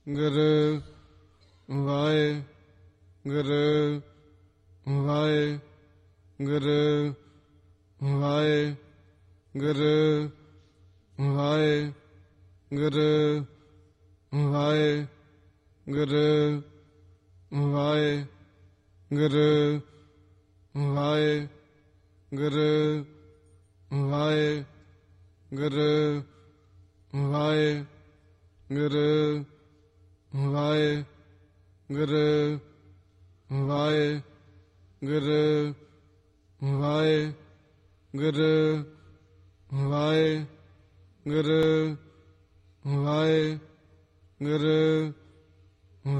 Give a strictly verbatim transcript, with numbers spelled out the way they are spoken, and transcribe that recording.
ਗੁਰੂ ਵਾਹਿ ਗੁਰੂ ਵਾਹਿ ਗੁਰੂ ਵਾਹਿ ਗੁਰੂ ਵਾਹਿ ਗੁਰੂ ਵਾਹਿ ਗੁਰੂ ਵਾਹਿ ਗੁਰੂ ਵਾਹਿ ਗੁਰੂ ਵਾਹਿ ਗੁਰੂ ਵਾਹਿ ਗੁਰੂ ਵਾਹਿ ਗੁਰੂ ਵਾਹਿ ਗੁਰੂ ਵਾਹਿ ਗੁਰੂ ਵਾਹਿ ਗੁਰੂ ਵਾਹਿ ਗੁਰੂ